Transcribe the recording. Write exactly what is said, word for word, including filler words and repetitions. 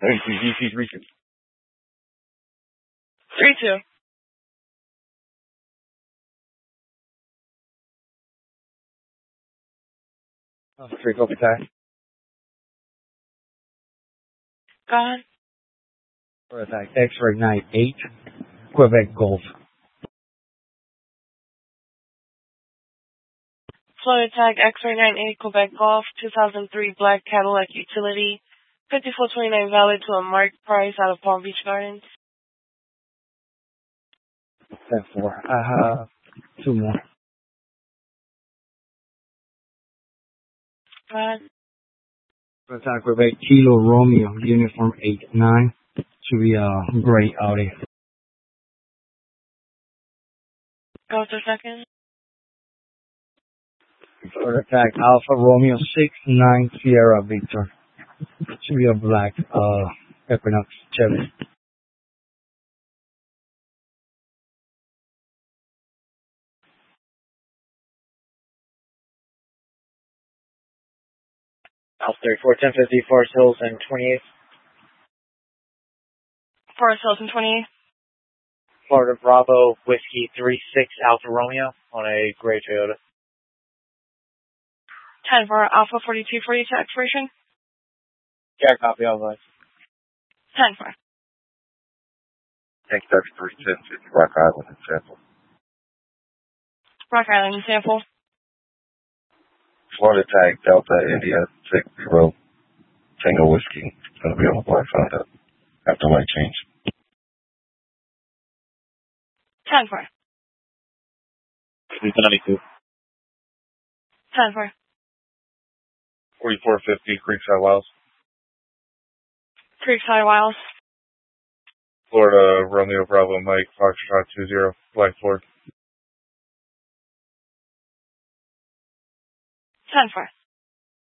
Thank you, D C's region. three two. Oh, three Copy Tag. Go on. Florida Tag X-Ray nine eight, Quebec Golf. Florida Tag X-Ray nine eight, Quebec Golf, two thousand three Black Cadillac Utility, fifty-four twenty-nine valid to a marked price out of Palm Beach Gardens. ten four. I have two more. Go on. Florida Tag Quebec Kilo Romeo, Uniform eight nine. Should be a gray Audi. Go with the second. Florida Tag Alpha Romeo six nine Sierra Victor. Should be a black uh, Equinox Chevy. Alpha thirty-four ten fifty Forest Hills and twenty-eighth. Forest Hills and twenty-eight. Florida Bravo Whiskey three six Alpha Romeo on a gray Toyota. ten for Alpha forty-two forty-two expiration. Yeah, copy all those. ten for. Tank thirty-three ten fifty Rock Island and Sample. Rock Island sample. Florida Tag Delta India six zero Tango Whiskey. It's going to be on the black side up after light change. ten for. ninety-two. ten for. forty-four fifty Creekside Wiles. Creekside Wiles. Florida Romeo Bravo Mike Foxtrot two zero Black Ford. ten for.